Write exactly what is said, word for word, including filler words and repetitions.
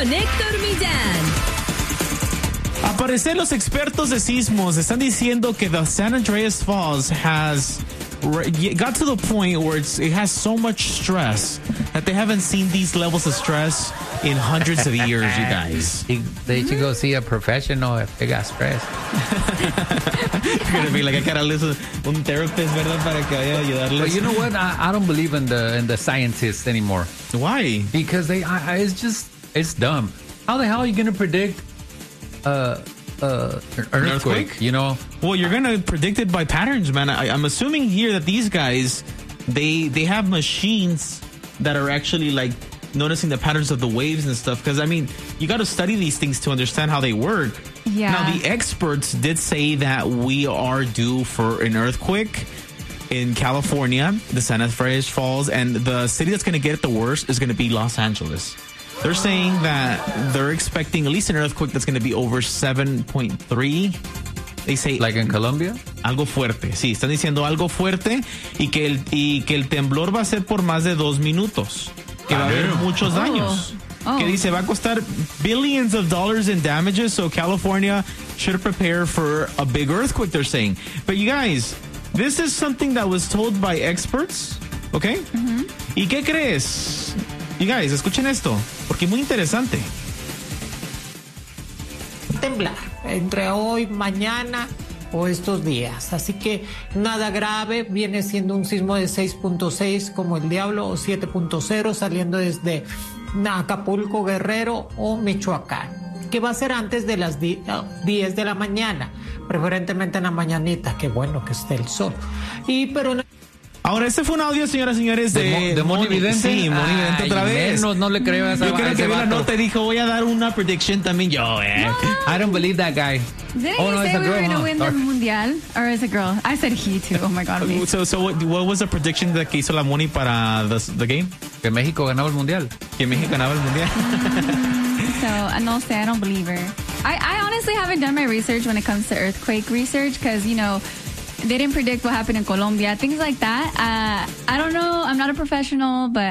con Héctor Millán. Al parecer, los expertos de sismos están diciendo que the San Andreas Falls has got to the point where it's, it has so much stress that they haven't seen these levels of stress in hundreds of years, you guys. They should go see a professional if they got stress. You're going to be like, I gotta listen un therapist, ¿verdad? Para que vaya a ayudarles. But you know what? I, I don't believe in the in the scientists anymore. Why? Because they, I, it's just, it's dumb. How the hell are you going to predict uh, uh, an earthquake, earthquake? You know? Well, you're going to predict it by patterns, man. I, I'm assuming here that these guys, they they have machines that are actually like noticing the patterns of the waves and stuff. Because, I mean, you got to study these things to understand how they work. Yeah. Now, the experts did say that we are due for an earthquake in California, the San Andreas Falls, and the city that's going to get it the worst is going to be Los Angeles. They're saying that they're expecting at least an earthquake that's going to be over seven point three. They say, like in Colombia? Algo fuerte. Sí, están diciendo algo fuerte y que el, y que el temblor va a ser por más de dos minutos. Que va a haber muchos daños. Oh. Que dice, va a costar billions of dollars in damages, so California should prepare for a big earthquake, they're saying. But you guys, this is something that was told by experts, okay? Mm-hmm. ¿Y qué crees? You guys, escuchen esto, porque es muy interesante. Temblar entre hoy, mañana o estos días. Así que nada grave, viene siendo un sismo de seis punto seis como el Diablo o siete punto cero saliendo desde Acapulco, Guerrero o Michoacán, que va a ser antes de las diez de la mañana, preferentemente en la mañanita, que bueno que esté el sol. Y pero no. Ahora, este fue un audio, señoras y señores, de, de, de Moni Vidente. Sí, Moni Vidente otra vez. No, no le creo a esa Yo creo que vi la nota y dijo, voy a dar una prediction también yo, eh. No. I don't believe that guy. Didn't Oh, he no, say it's a we girl, were going to huh? win the Sorry. Mundial? Or is a girl? I said he too. Oh my God. Me. So, so what, what was the prediction that que hizo la Moni para the, the game? Que México ganaba el mundial. Que México ganaba el mundial. So, uh, no sé, I don't believe her. I, I honestly haven't done my research when it comes to earthquake research because, you know, they didn't predict what happened in Colombia, things like that. Uh, I don't know. I'm not a professional, but